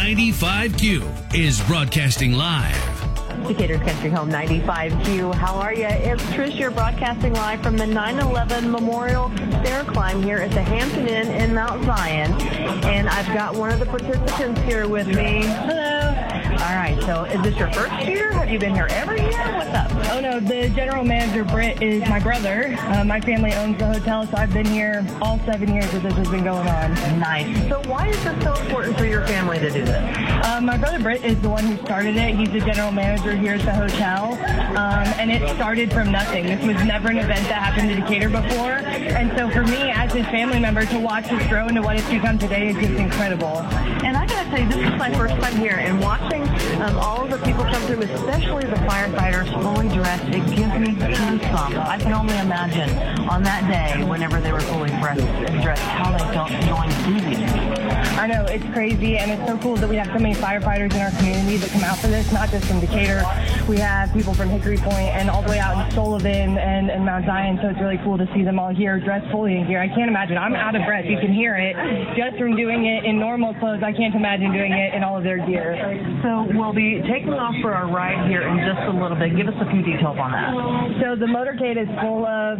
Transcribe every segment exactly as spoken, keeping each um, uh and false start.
ninety-five Q is broadcasting live. Decatur's Country Home ninety-five Q. How are you? It's Trish here broadcasting live from the nine eleven Memorial Stair Climb here at the Hampton Inn in Mount Zion. And I've got one of the participants here with me. Hello. All right, so is this your first year? Have you been here every year? What's up? Oh, no, the general manager, Britt, is my brother. Uh, my family owns the hotel, so I've been here all seven years that this has been going on. Nice. So why is this so important for your family to do this? Uh, my brother, Britt, is the one who started it. He's the general manager here at the hotel, um, and it started from nothing. This was never an event that happened to Decatur before, and so for me, as his family member, to watch this grow into what it's become today is just incredible. And I gotta tell you, this is my first time here, and watching um, all of the people come through, especially the firefighters fully dressed, it gives me goosebumps. I can only imagine on that day, whenever they were fully dressed, dressed how they felt going through these things. I know, it's crazy, and it's so cool that we have so many firefighters in our community that come out for this, not just from Decatur. We have people from Hickory Point and all the way out in Sullivan and, and Mount Zion, so it's really cool to see them all here dressed fully in gear. I can't imagine. I'm out of breath. You can hear it. Just from doing it in normal clothes, I can't imagine doing it in all of their gear. So we'll be taking off for our ride here in just a little bit. Give us a few details on that. So the motorcade is full of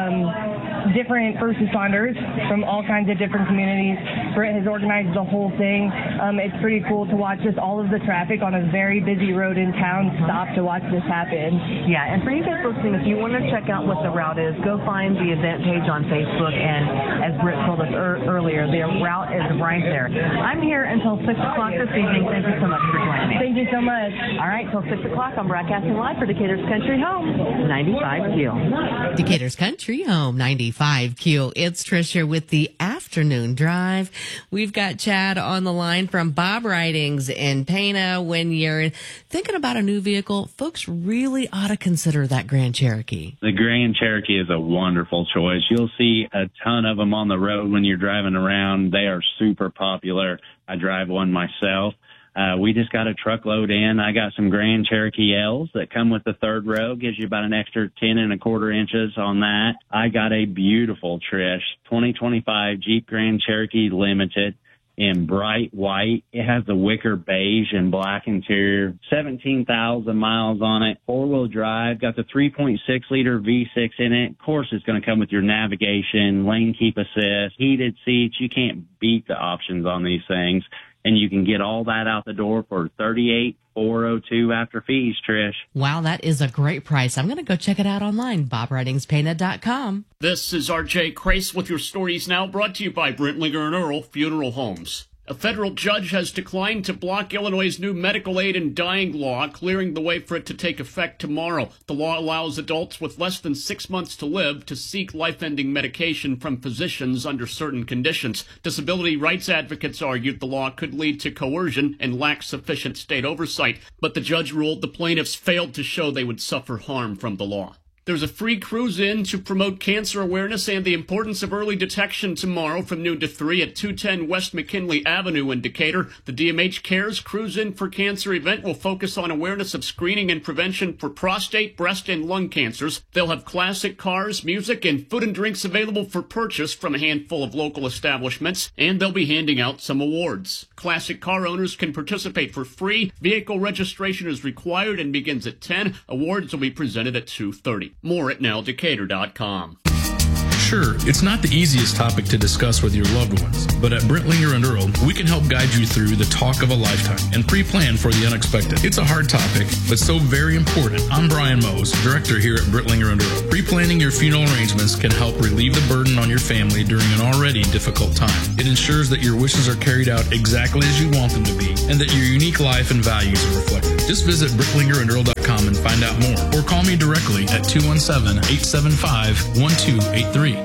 um, different first responders from all kinds of different communities. Britt has organized the whole thing. Um, it's pretty cool to watch just all of the traffic on a very busy road in town stop to watch this happen. Yeah, and for you guys listening, if you want to check out what the route is, go find the event page on Facebook, and as Britt told us er- earlier, the route is right there. I'm here until six o'clock this evening. Thank you so much for joining me. Thank you so much. All right, till six o'clock, I'm broadcasting live for Decatur's Country Home, ninety-five Q. Decatur's Country Home, ninety-five Q. It's Trish here with the afternoon drive. We've got Chad on the line from Bob Ridings in Pana. When you're thinking about a new vehicle, folks really ought to consider that Grand Cherokee. The Grand Cherokee is a wonderful choice. You'll see a ton of them on the road when you're driving around. They are super popular. I drive one myself. Uh, we just got a truckload in. I got some Grand Cherokee L's that come with the third row, gives you about an extra ten and a quarter inches on that. I got a beautiful Trish twenty twenty-five Jeep Grand Cherokee Limited in bright white. It has the wicker beige and black interior, seventeen thousand miles on it, four-wheel drive, got the three point six liter V six in it. Of course, it's going to come with your navigation, lane keep assist, heated seats. You can't beat the options on these things. And you can get all that out the door for thirty-eight thousand four hundred two dollars after fees, Trish. Wow, that is a great price. I'm going to go check it out online, bob ridings pana dot com. This is R J Crace with your stories now, brought to you by Brentlinger and Earl Funeral Homes. A federal judge has declined to block Illinois' new medical aid in dying law, clearing the way for it to take effect tomorrow. The law allows adults with less than six months to live to seek life-ending medication from physicians under certain conditions. Disability rights advocates argued the law could lead to coercion and lack sufficient state oversight, but the judge ruled the plaintiffs failed to show they would suffer harm from the law. There's a free cruise in to promote cancer awareness and the importance of early detection tomorrow from noon to three at two ten West McKinley Avenue in Decatur. The D M H Cares Cruise In for Cancer event will focus on awareness of screening and prevention for prostate, breast, and lung cancers. They'll have classic cars, music, and food and drinks available for purchase from a handful of local establishments, and they'll be handing out some awards. Classic car owners can participate for free. Vehicle registration is required and begins at ten. Awards will be presented at two thirty. More at now decatur dot com. Sure, it's not the easiest topic to discuss with your loved ones, but at Brentlinger and Earl, we can help guide you through the talk of a lifetime and pre-plan for the unexpected. It's a hard topic, but so very important. I'm Brian Mose, director here at Brentlinger and Earl. Pre-planning your funeral arrangements can help relieve the burden on your family during an already difficult time. It ensures that your wishes are carried out exactly as you want them to be, and that your unique life and values are reflected. Just visit brentlinger and earl dot com and find out more, or call me directly at two one seven, eight seven five, one two eight three.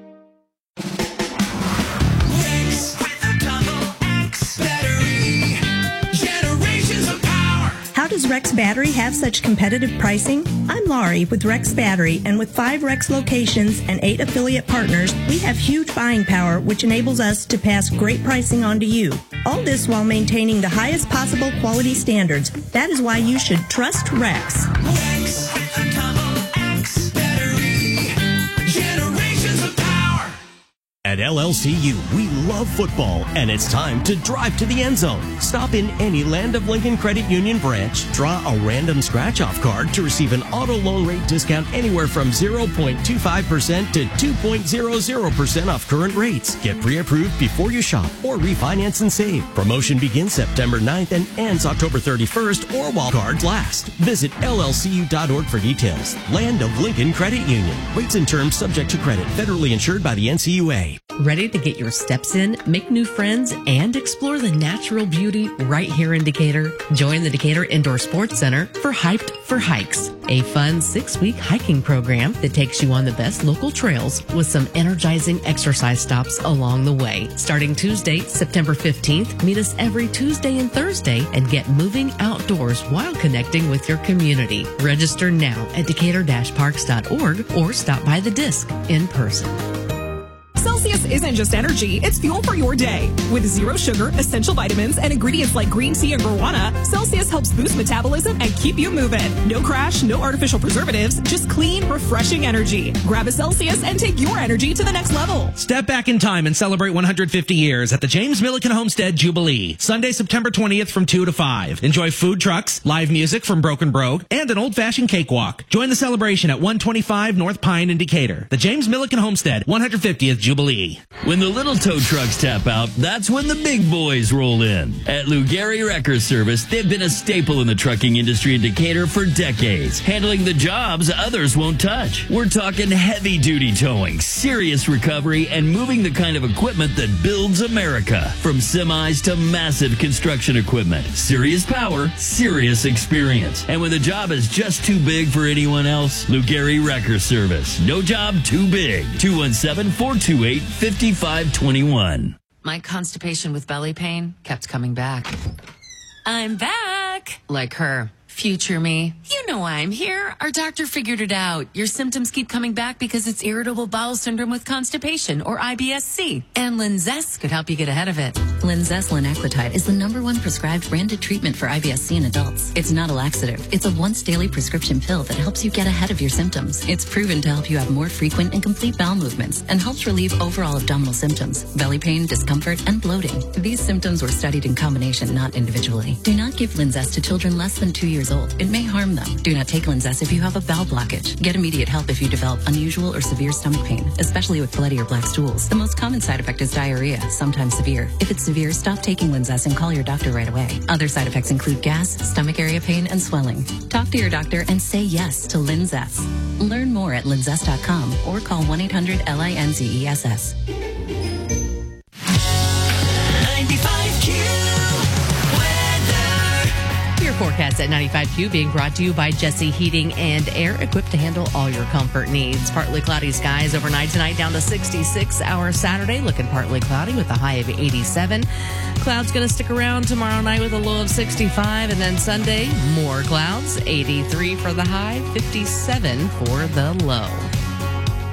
How does Rex Battery have such competitive pricing? I'm Laurie with Rex Battery, and with five Rex locations and eight affiliate partners, we have huge buying power, which enables us to pass great pricing on to you. All this while maintaining the highest possible quality standards. That is why you should trust Rex. Rex, double X Battery, generations of power. At At L L C U, we love football, and it's time to drive to the end zone. Stop in any Land of Lincoln Credit Union branch, draw a random scratch-off card to receive an auto loan rate discount anywhere from zero point two five percent to two point zero zero percent off current rates. Get pre-approved before you shop or refinance and save. Promotion begins September ninth and ends October thirty-first or while cards last. Visit L L C U dot org for details. Land of Lincoln Credit Union. Rates and terms subject to credit. Federally insured by the N C U A. Ready to get your steps in, make new friends, and explore the natural beauty right here in Decatur? Join the Decatur Indoor Sports Center for Hyped for Hikes, a fun six-week hiking program that takes you on the best local trails with some energizing exercise stops along the way. Starting Tuesday, September fifteenth, meet us every Tuesday and Thursday and get moving outdoors while connecting with your community. Register now at decatur dash parks dot org or stop by the disc in person. Celsius isn't just energy, it's fuel for your day. With zero sugar, essential vitamins, and ingredients like green tea and guarana, Celsius helps boost metabolism and keep you moving. No crash, no artificial preservatives, just clean, refreshing energy. Grab a Celsius and take your energy to the next level. Step back in time and celebrate one hundred fifty years at the James Milliken Homestead Jubilee. Sunday, September twentieth from two to five. Enjoy food trucks, live music from Broken Brogue, and an old-fashioned cakewalk. Join the celebration at one twenty-five North Pine in Decatur. The James Milliken Homestead one hundred fiftieth Jubilee. When the little tow trucks tap out, that's when the big boys roll in. At Lou Gehry Wrecker Service, they've been a staple in the trucking industry in Decatur for decades, handling the jobs others won't touch. We're talking heavy-duty towing, serious recovery, and moving the kind of equipment that builds America. From semis to massive construction equipment. Serious power, serious experience. And when the job is just too big for anyone else, Lou Gehry Wrecker Service. No job too big. two one seven, four two eight, five five two one. My constipation with belly pain kept coming back. I'm back! Like her. Future me. You know why I'm here. Our doctor figured it out. Your symptoms keep coming back because it's irritable bowel syndrome with constipation, or I B S C. And Linzess could help you get ahead of it. Linzess linaclotide is the number one prescribed branded treatment for I B S C in adults. It's not a laxative. It's a once daily prescription pill that helps you get ahead of your symptoms. It's proven to help you have more frequent and complete bowel movements and helps relieve overall abdominal symptoms, belly pain, discomfort, and bloating. These symptoms were studied in combination, not individually. Do not give Linzess to children less than two years old. It may harm them. Do not take Linzess if you have a bowel blockage. Get immediate help if you develop unusual or severe stomach pain, especially with bloody or black stools. The most common side effect is diarrhea, sometimes severe. If it's severe, stop taking Linzess and call your doctor right away. Other side effects include gas, stomach area pain, and swelling. Talk to your doctor and say yes to Linzess. Learn more at linzess dot com or call one eight hundred L I N Z E S S. ninety-five Q Your forecast at ninety-five Q being brought to you by Jesse Heating and Air, equipped to handle all your comfort needs. Partly cloudy skies overnight tonight, down to sixty-six. Our Saturday looking partly cloudy with a high of eighty-seven. Clouds going to stick around tomorrow night with a low of sixty-five, and then Sunday more clouds, eighty-three for the high, fifty-seven for the low.